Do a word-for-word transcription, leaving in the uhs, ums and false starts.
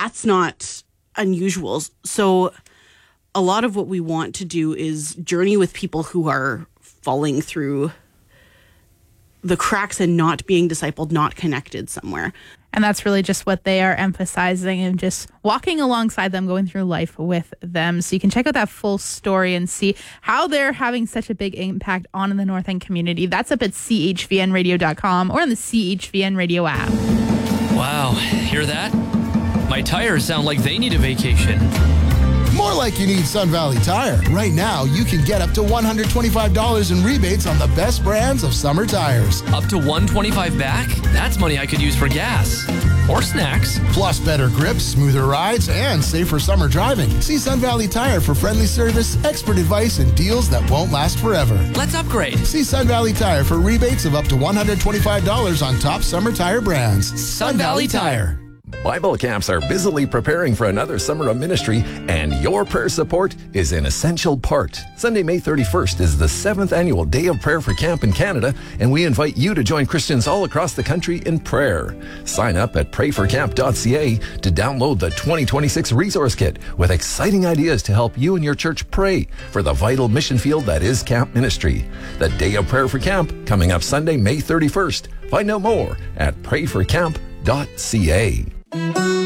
that's not unusual. So a lot of what we want to do is journey with people who are falling through the cracks and not being discipled, not connected somewhere. And that's really just what they are emphasizing, and just walking alongside them, going through life with them. So you can check out that full story and see how they're having such a big impact on the North End community. That's up at C H V N radio dot com or on the C H V N Radio app. Wow, hear that? My tires sound like they need a vacation. More like you need Sun Valley Tire. Right now, you can get up to one hundred twenty-five dollars in rebates on the best brands of summer tires. Up to one hundred twenty-five dollars back? That's money I could use for gas. Or snacks. Plus better grips, smoother rides, and safer summer driving. See Sun Valley Tire for friendly service, expert advice, and deals that won't last forever. Let's upgrade. See Sun Valley Tire for rebates of up to one hundred twenty-five dollars on top summer tire brands. Sun, Sun Valley, Valley Tire. Tire. Bible camps are busily preparing for another summer of ministry, and your prayer support is an essential part. Sunday, May thirty-first is the seventh annual Day of Prayer for Camp in Canada, and we invite you to join Christians all across the country in prayer. Sign up at pray for camp dot c a to download the twenty twenty-six resource kit with exciting ideas to help you and your church pray for the vital mission field that is camp ministry. The Day of Prayer for Camp coming up Sunday, May thirty-first. Find out more at pray for camp dot c a.